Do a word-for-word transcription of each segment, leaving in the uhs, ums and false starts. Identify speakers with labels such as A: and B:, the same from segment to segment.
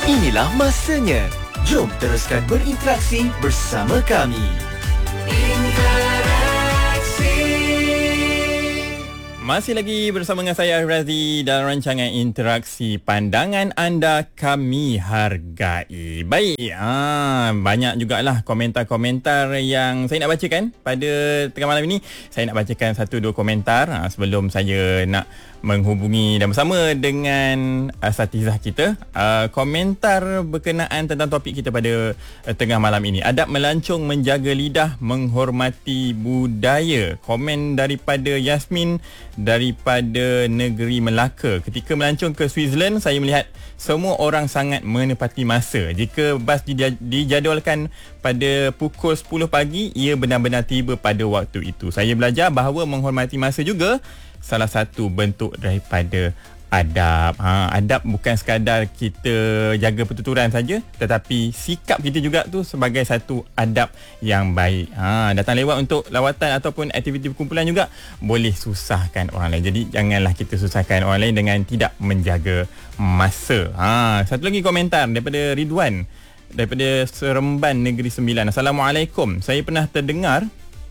A: Inilah masanya. Jom teruskan berinteraksi bersama kami.
B: Masih lagi bersama dengan saya Arif Razi dalam rancangan Interaksi. Pandangan anda kami hargai. Baik, ah, banyak jugalah komentar-komentar yang saya nak bacakan pada tengah malam ini. Saya nak bacakan satu dua komentar ah, sebelum saya nak menghubungi dan bersama dengan asatizah kita. Uh, komentar berkenaan tentang topik kita pada uh, tengah malam ini. Adab melancong, menjaga lidah, menghormati budaya. Komen daripada Yasmin daripada negeri Melaka. Ketika melancong ke Switzerland, saya melihat semua orang sangat menepati masa. Jika bas dijadualkan pada pukul sepuluh pagi, ia benar-benar tiba pada waktu itu. Saya belajar bahawa menghormati masa juga salah satu bentuk daripada adab. Ha, adab bukan sekadar kita jaga pertuturan saja, tetapi sikap kita juga tu sebagai satu adab yang baik. Ha, datang lewat untuk lawatan ataupun aktiviti perkumpulan juga boleh susahkan orang lain. Jadi janganlah kita susahkan orang lain dengan tidak menjaga masa. Ha, satu lagi komentar daripada Ridwan daripada Seremban Negeri Sembilan. Assalamualaikum. Saya pernah terdengar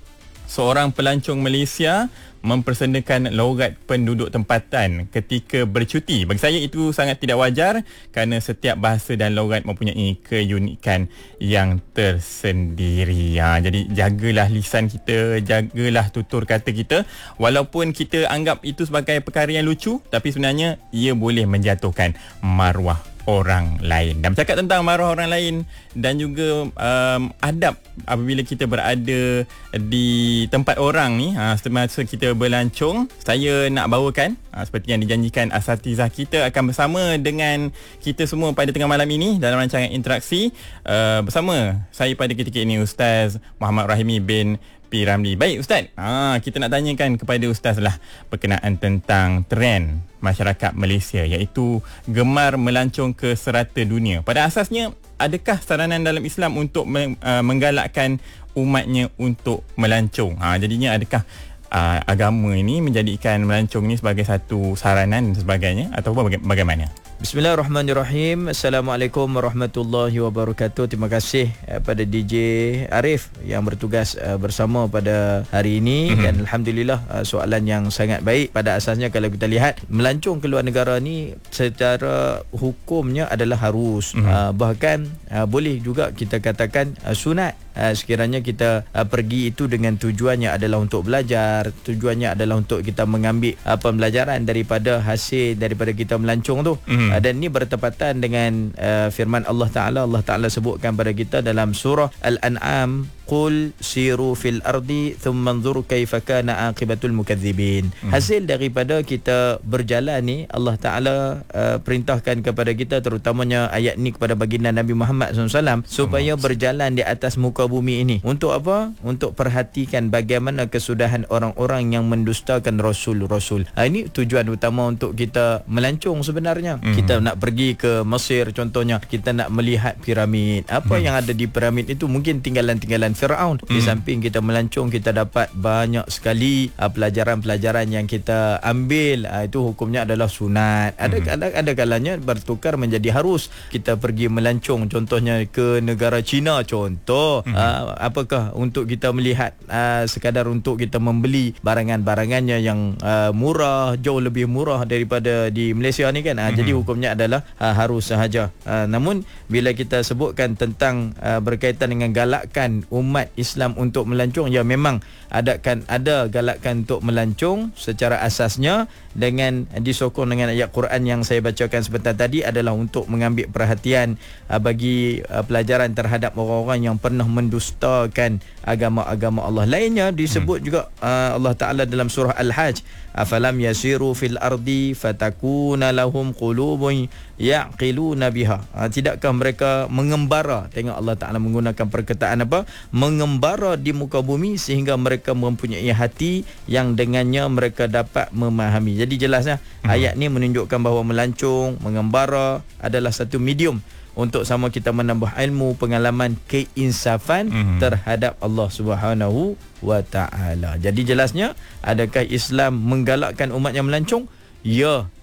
B: seorang pelancong Malaysia mempersendakan logat penduduk tempatan ketika bercuti. Bagi saya itu sangat tidak wajar kerana setiap bahasa dan logat mempunyai keunikan yang tersendiri. Ha, jadi jagalah lisan kita, jagalah tutur kata kita. Walaupun kita anggap itu sebagai perkara yang lucu, tapi sebenarnya ia boleh menjatuhkan maruah orang lain. Dan bercakap tentang maruah orang lain dan juga um, adab apabila kita berada di tempat orang ni, ha, semasa kita berlancong, saya nak bawakan ha, seperti yang dijanjikan asatizah kita akan bersama dengan kita semua pada tengah malam ini dalam rancangan Interaksi uh, bersama saya pada ketika ini Ustaz Muhammad Rahimi bin P. Ramli. Baik Ustaz, ha, kita nak tanyakan kepada Ustaz lah berkenaan tentang trend masyarakat Malaysia iaitu gemar melancong ke serata dunia. Pada asasnya, adakah saranan dalam Islam untuk uh, menggalakkan umatnya untuk melancong? Ha, jadinya adakah uh, agama ini menjadikan melancong ini sebagai satu saranan dan sebagainya ataupun baga- bagaimana?
C: Bismillahirrahmanirrahim. Assalamualaikum warahmatullahi wabarakatuh. Terima kasih uh, pada D J Arif yang bertugas uh, bersama pada hari ini. Mm-hmm. Dan Alhamdulillah uh, soalan yang sangat baik. Pada asasnya kalau kita lihat melancong ke luar negara ni secara hukumnya adalah harus. Mm-hmm. uh, Bahkan uh, boleh juga kita katakan uh, sunat. Uh, sekiranya kita uh, pergi itu dengan tujuannya adalah untuk belajar, tujuannya adalah untuk kita mengambil uh, pembelajaran daripada hasil daripada kita melancong tu. Mm-hmm. Uh, dan ini bertepatan dengan uh, firman Allah Ta'ala. Allah Ta'ala sebutkan pada kita dalam surah Al-An'am, Qul siru fil ardi thumma anzur kaifa kana aqibatul mukadzibin. Hmm. Hasil daripada kita berjalan ni, Allah Ta'ala uh, perintahkan kepada kita, terutamanya ayat ni kepada baginda Nabi Muhammad sallallahu alaihi wasallam, supaya berjalan di atas muka bumi ini. Untuk apa? Untuk perhatikan bagaimana kesudahan orang-orang yang mendustakan Rasul-Rasul. Ha, ini tujuan utama untuk kita melancong sebenarnya. Hmm. Kita nak pergi ke Mesir contohnya, kita nak melihat piramid. Apa hmm. yang ada di piramid itu mungkin tinggalan-tinggalan Firaun. Di hmm. samping kita melancong, kita dapat banyak sekali uh, pelajaran-pelajaran yang kita ambil. Uh, itu hukumnya adalah sunat. Ada hmm. ada, ada kalanya bertukar menjadi harus. Kita pergi melancong contohnya ke negara China contoh. Hmm. Uh, apakah untuk kita melihat uh, sekadar untuk kita membeli barangan-barangannya yang uh, murah, jauh lebih murah daripada di Malaysia ni kan. Uh, hmm. Jadi hukumnya adalah uh, harus sahaja. Uh, namun bila kita sebutkan tentang uh, berkaitan dengan galakkan umat Islam untuk melancong, ya memang adakan ada galakkan untuk melancong secara asasnya dengan disokong dengan ayat Quran yang saya bacakan sebentar tadi adalah untuk mengambil perhatian uh, bagi uh, pelajaran terhadap orang-orang yang pernah mendustakan agama-agama Allah. Lainnya disebut hmm. juga uh, Allah Ta'ala dalam surah Al-Hajj, afalam yasiru fil ardi fatakuna lahum qulubun yaqiluna biha. Ha, tidakkah mereka mengembara? Tengok Allah Ta'ala menggunakan perkataan apa? Mengembara di muka bumi sehingga mereka mempunyai hati yang dengannya mereka dapat memahami. Jadi jelasnya hmm. ayat ni menunjukkan bahawa melancong, mengembara adalah satu medium untuk sama kita menambah ilmu, pengalaman, keinsafan mm-hmm. terhadap Allah Subhanahu wa taala. Jadi jelasnya, adakah Islam menggalakkan umat yang melancong? Ya,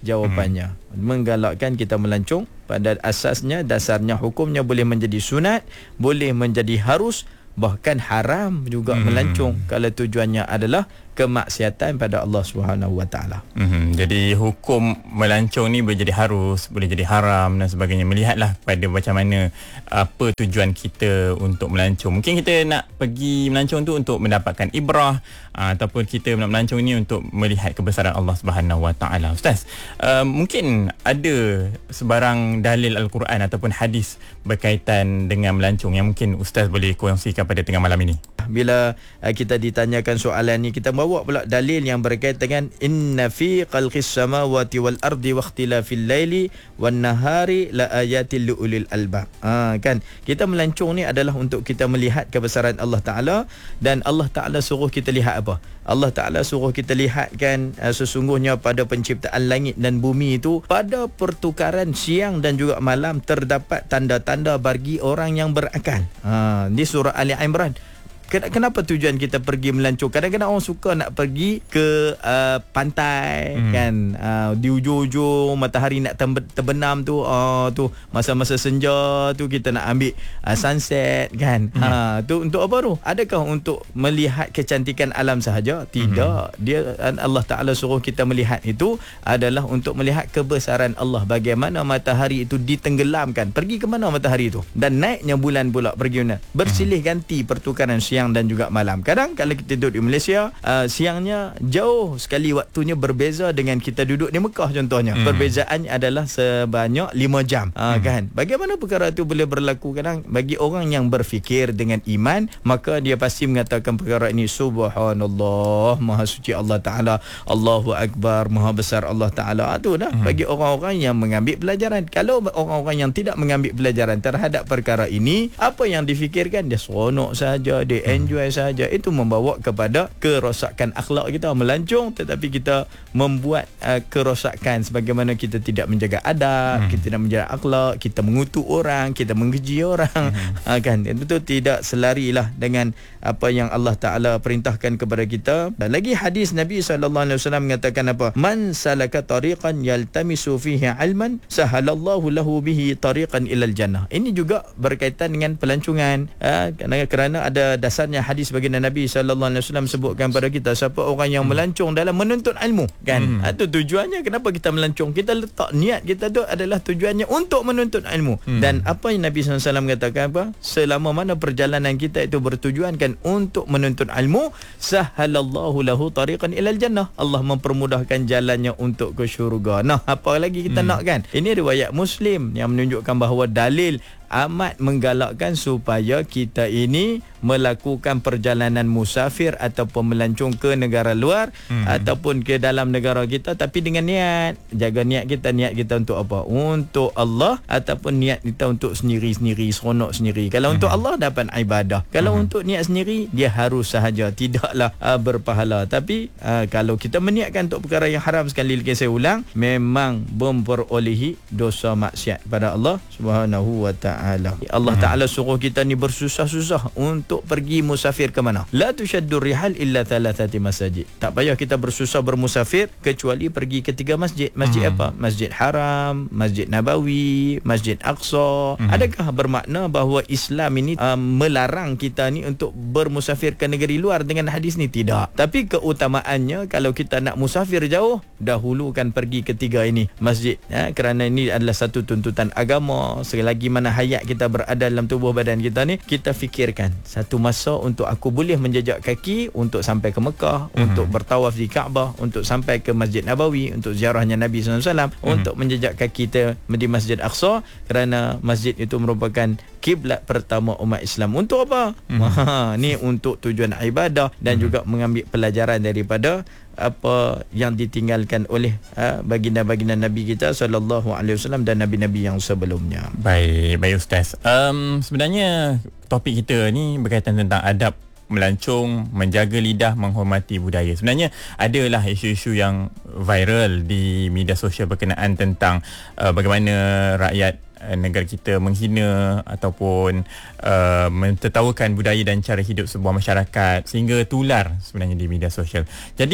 C: jawapannya. Hmm. Menggalakkan kita melancong pada asasnya, dasarnya, hukumnya boleh menjadi sunat, boleh menjadi harus, bahkan haram juga hmm. melancong kalau tujuannya adalah kemaksiatan pada Allah Subhanahu Wa Taala.
B: Mm-hmm. Jadi hukum melancong ni boleh jadi harus, boleh jadi haram dan sebagainya. Melihatlah pada macam mana apa tujuan kita untuk melancong. Mungkin kita nak pergi melancong tu untuk mendapatkan ibrah, aa, ataupun kita nak melancong ni untuk melihat kebesaran Allah Subhanahu Wa Taala. Ustaz, uh, mungkin ada sebarang dalil Al-Quran ataupun hadis berkaitan dengan melancong yang mungkin Ustaz boleh kongsikan pada tengah malam ini.
C: Bila uh, kita ditanyakan soalan ni, kita bawa pula dalil yang berkaitan dengan inna fi khalqis samawati wal ardi wa ikhtilafil laili wan nahari la ayatil liulil albab. Ha, kan kita melancong ni adalah untuk kita melihat kebesaran Allah Taala, dan Allah Taala suruh kita lihat apa? Allah Taala suruh kita lihatkan uh, sesungguhnya pada penciptaan langit dan bumi itu, pada pertukaran siang dan juga malam terdapat tanda-tanda bagi orang yang berakal. Ha, di surah Ali Imran. Kenapa tujuan kita pergi melancong? Kadang-kadang orang suka nak pergi ke uh, pantai, hmm. kan, uh, di ujung-ujung matahari nak terbenam tu, uh, tu masa-masa senja tu kita nak ambil uh, sunset, kan. hmm. Ha, tu untuk apa tu? Adakah untuk melihat kecantikan alam sahaja? Tidak. hmm. Dia Allah Ta'ala suruh kita melihat itu adalah untuk melihat kebesaran Allah, bagaimana matahari itu ditenggelamkan. Pergi ke mana matahari itu? Dan naiknya bulan pula pergi mana? Bersilih ganti pertukaran siang dan juga malam. Kadang kalau kita duduk di Malaysia, uh, siangnya jauh sekali waktunya berbeza dengan kita duduk di Mekah contohnya. Hmm. Perbezaannya adalah sebanyak lima jam. Uh, hmm. Kan? Bagaimana perkara itu boleh berlaku? Kadang bagi orang yang berfikir dengan iman, maka dia pasti mengatakan perkara ini subhanallah, maha suci Allah Ta'ala, Allahu Akbar, maha besar Allah Ta'ala. Itu dah hmm. bagi orang-orang yang mengambil pelajaran. Kalau orang-orang yang tidak mengambil pelajaran terhadap perkara ini, apa yang difikirkan? Dia seronok saja, dia enjoy saja. Itu membawa kepada kerosakan akhlak kita. Melancong tetapi kita membuat uh, kerosakan, sebagaimana kita tidak menjaga adab, hmm. kita tidak menjaga akhlak, kita mengutuk orang, kita mengkeji orang, hmm. uh, kan. Itu tidak selarilah dengan apa yang Allah Ta'ala perintahkan kepada kita. Dan lagi hadis Nabi sallallahu alaihi wasallam mengatakan apa? Man salaka tariqan yaltamisu fihi ilman sahalallahu lahu bihi tariqan ilal jannah. Ini juga berkaitan dengan pelancongan, uh, kerana, kerana ada dasarnya hadis baginda Nabi sallallahu alaihi wasallam sebutkan pada kita, siapa orang yang hmm. melancong dalam menuntut ilmu, kan. Hmm. Itu tujuannya. Kenapa kita melancong? Kita letak niat kita tu adalah tujuannya untuk menuntut ilmu. Hmm. Dan apa yang Nabi sallallahu alaihi wasallam katakan apa? Selama mana perjalanan kita itu bertujuan kan untuk menuntut ilmu, sahalallahu lahu tariqan ilal jannah. Allah mempermudahkan jalannya untuk ke syurga. Nah, apa lagi kita hmm. nak, kan? Ini riwayat Muslim yang menunjukkan bahawa dalil amat menggalakkan supaya kita ini melakukan perjalanan musafir ataupun melancong ke negara luar, hmm. ataupun ke dalam negara kita, tapi dengan niat. Jaga niat kita. Niat kita untuk apa? Untuk Allah, ataupun niat kita untuk sendiri-sendiri, seronok sendiri. Kalau hmm. untuk Allah dapat ibadah. Kalau hmm. untuk niat sendiri, dia harus sahaja, tidaklah uh, berpahala. Tapi uh, kalau kita meniatkan untuk perkara yang haram, sekali lagi saya ulang, memang memperolehi dosa maksiat pada Allah Subhanahu Wa Ta'ala. Allah Ta'ala suruh kita ni bersusah-susah untuk pergi musafir ke mana? La tushaddur rihal illa thalathati masajid. Tak payah kita bersusah bermusafir kecuali pergi ke tiga masjid. Masjid hmm. apa? Masjid Haram, Masjid Nabawi, Masjid Aqsa. Hmm. Adakah bermakna bahawa Islam ini uh, melarang kita ni untuk bermusafir ke negeri luar dengan hadis ni? Tidak. Tapi keutamaannya, kalau kita nak musafir jauh, dahulukan pergi ke tiga ini masjid, ya, kerana ini adalah satu tuntutan agama. Selagi mana hayat kita berada dalam tubuh badan kita ni, kita fikirkan satu masa untuk aku boleh menjejak kaki untuk sampai ke Mekah, mm-hmm. untuk bertawaf di Kaabah, untuk sampai ke Masjid Nabawi, untuk ziarahnya Nabi sallallahu alaihi wasallam, mm-hmm. untuk menjejak kaki kita di Masjid Aqsa, kerana masjid itu merupakan kiblat pertama umat Islam. Untuk apa? Mm-hmm. Ha, ni untuk tujuan ibadah dan mm-hmm. juga mengambil pelajaran daripada apa yang ditinggalkan oleh uh, baginda-baginda Nabi kita sallallahu alaihi wasallam dan nabi-nabi yang sebelumnya.
B: Baik, baik Ustaz. Um, sebenarnya topik kita ni berkaitan tentang adab melancong, menjaga lidah, menghormati budaya. Sebenarnya adalah isu-isu yang viral di media sosial berkenaan tentang uh, bagaimana rakyat negara kita menghina ataupun uh, mentertawakan budaya dan cara hidup sebuah masyarakat, sehingga tular sebenarnya di media sosial. Jadi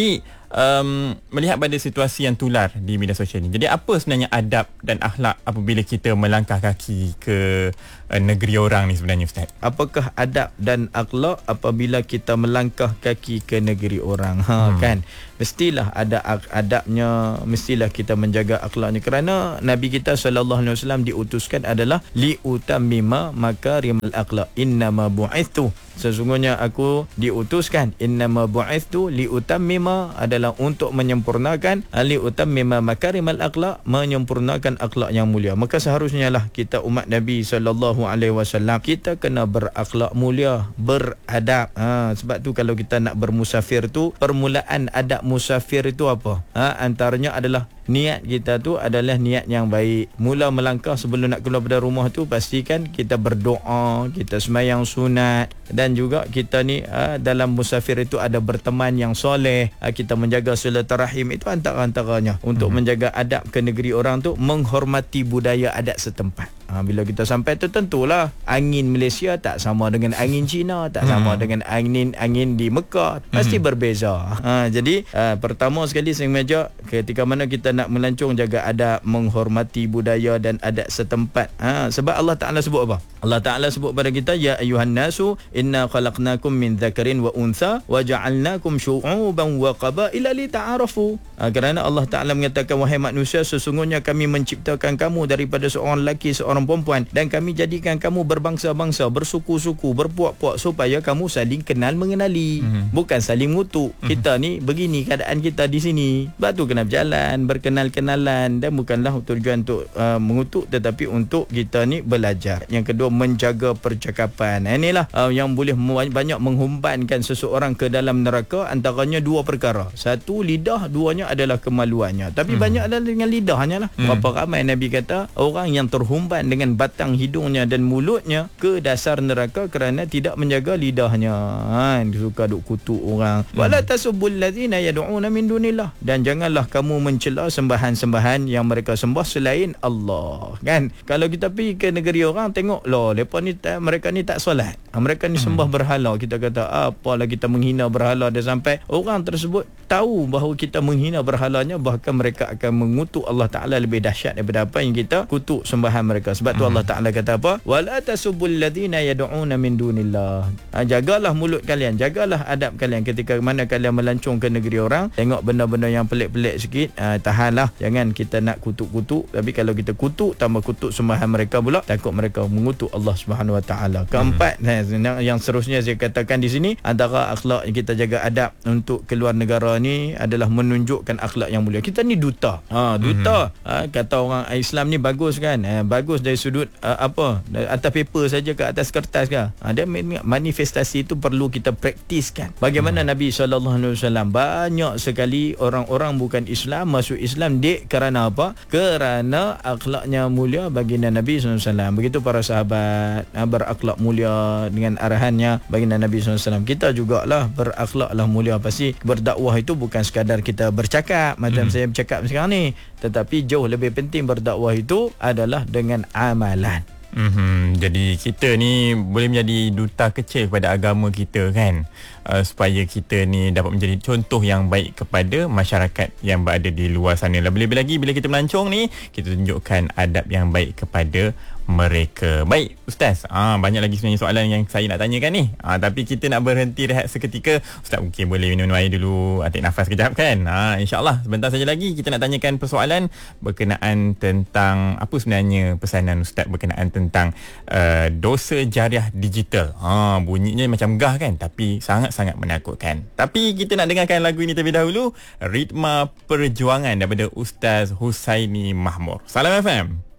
B: um, melihat pada situasi yang tular di media sosial ni. Jadi apa sebenarnya adab dan akhlak apabila kita melangkah kaki ke uh, negeri orang ni sebenarnya, Ustaz?
C: Apakah adab dan akhlak apabila kita melangkah kaki ke negeri orang? Ha, hmm. kan? Mestilah ada adabnya, mestilah kita menjaga akhlaknya, kerana Nabi kita sallallahu alaihi wasallam diutuskan adalah liutammima makarimal akhlak. Innama bu'ithu, sesungguhnya aku diutuskan, innama bu'ithu liutammima, adalah untuk menyempurnakan, liutammima makarimal akhlak, menyempurnakan akhlak yang mulia. Maka seharusnya lah kita umat Nabi sallallahu alaihi wasallam, kita kena berakhlak mulia, beradab. Ha, sebab tu kalau kita nak bermusafir tu, permulaan adab musafir itu apa? Ha, antaranya adalah niat kita tu adalah niat yang baik. Mula melangkah sebelum nak keluar dari rumah tu, pastikan kita berdoa, kita sembahyang sunat, dan juga kita ni ha, dalam musafir itu ada berteman yang soleh, ha, kita menjaga silaturahim. Itu antara-antaranya untuk hmm. menjaga adab ke negeri orang tu, menghormati budaya adat setempat. Ha, bila kita sampai tu, tentulah angin Malaysia tak sama dengan angin China, tak hmm. sama dengan angin angin di Mekah, pasti hmm. berbeza. Ha, jadi ha, pertama sekali saya mengajak, ketika mana kita nak melancong, jaga adab, menghormati budaya dan adat setempat. Ha, sebab Allah Ta'ala sebut apa? Allah Ta'ala sebut pada kita, ya ayuhan nasu inna khalaqnakum min dzakarin wa untha wa ja'alnakum syu'uban wa qabaila lita'arafu. Ha, kerana Allah Ta'ala mengatakan, wahai manusia, sesungguhnya kami menciptakan kamu daripada seorang lelaki, seorang perempuan, dan kami jadikan kamu berbangsa-bangsa, bersuku-suku, berpuak-puak, supaya kamu saling kenal mengenali, hmm. bukan saling mengutuk. hmm. Kita ni begini keadaan kita di sini, sebab tu kena berjalan, berkenal-kenalan, dan bukanlah tujuan untuk uh, mengutuk, tetapi untuk kita ni belajar. Yang kedua, menjaga percakapan. Inilah uh, yang boleh banyak menghumbankan seseorang ke dalam neraka. Antaranya dua perkara. Satu, lidah. Duanya adalah kemaluannya. Tapi hmm. banyak adalah dengan lidahnya lah. hmm. Berapa ramai Nabi kata orang yang terhumban dengan batang hidungnya dan mulutnya ke dasar neraka kerana tidak menjaga lidahnya. Ha, suka duk kutuk orang. hmm. Wala tasubbul ladzina yad'una min dunillah, dan janganlah kamu mencela sembahan-sembahan yang mereka sembah selain Allah. Kan, kalau kita pergi ke negeri orang, tengok loh, lepas ni mereka ni tak solat, mereka ni sembah hmm. berhala. Kita kata apalah kita menghina berhala, dan sampai orang tersebut tahu bahawa kita menghina berhalanya, bahkan mereka akan mengutuk Allah Ta'ala lebih dahsyat daripada apa yang kita kutuk sembahan mereka. Sebab tu hmm. Allah Ta'ala kata apa? Wala tasubbul ladzina yad'una min dunillah. Ha, jagalah mulut kalian, jagalah adab kalian ketika mana kalian melancong ke negeri orang. Tengok benda-benda yang pelik-pelik sikit, ha, tahanlah, jangan kita nak kutuk-kutuk. Tapi kalau kita kutuk, tambah kutuk sembahan mereka pula, takut mereka mengutuk Allah Subhanahu Wa Ta'ala. Keempat, hmm. yang seterusnya saya katakan di sini, antara akhlak yang kita jaga adab untuk keluar negara ni adalah menunjukkan akhlak yang mulia. Kita ni duta. Ha, duta. Hmm. Ha, kata orang Islam ni bagus kan? Ha, bagus dari sudut uh, apa? Atas paper saja ke atas kertas ke? Ha, dia manifestasi itu perlu kita praktiskan. Bagaimana hmm. Nabi sallallahu alaihi wasallam, banyak sekali orang-orang bukan Islam masuk Islam dek kerana apa? Kerana akhlaknya mulia baginda Nabi sallallahu alaihi wasallam. Begitu para sahabat ha, berakhlak mulia dengan arahannya baginda Nabi sallallahu alaihi wasallam. Kita jugalah berakhlaklah mulia. Pasti berdakwah itu bukan sekadar kita bercakap macam hmm. saya bercakap sekarang ni, tetapi jauh lebih penting berdakwah itu adalah dengan amalan.
B: Mm-hmm. Jadi kita ni boleh menjadi duta kecil kepada agama kita kan, uh, supaya kita ni dapat menjadi contoh yang baik kepada masyarakat yang berada di luar sana. Lebih-lebih lagi bila kita melancong ni, kita tunjukkan adab yang baik kepada mereka. Baik Ustaz, ah, banyak lagi sebenarnya soalan yang saya nak tanyakan ni, ah, tapi kita nak berhenti rehat seketika. Ustaz mungkin boleh minum air dulu, tarik nafas kejap kan. ah, InsyaAllah sebentar saja lagi kita nak tanyakan persoalan berkenaan tentang apa sebenarnya pesanan Ustaz berkenaan tentang uh, dosa jariah digital. ah, Bunyinya macam gah kan, tapi sangat-sangat menakutkan. Tapi kita nak dengarkan lagu ini terlebih dahulu, Ritma Perjuangan daripada Ustaz Husaini Mahmur. Salam F M.